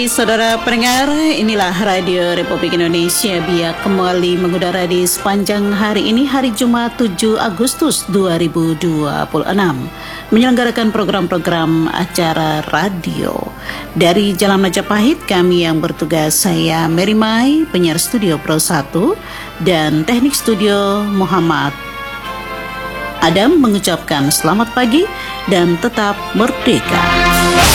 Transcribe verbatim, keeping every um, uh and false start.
Saudara pendengar, inilah Radio Republik Indonesia Biak kembali mengudara di sepanjang hari ini, hari Jumat tujuh Agustus dua ribu dua puluh enam, menyelenggarakan program-program acara radio. Dari Jalan Majapahit, kami yang bertugas, saya Mary Mai, penyiar studio Pro satu, dan teknik studio Muhammad Adam mengucapkan selamat pagi dan tetap merdeka.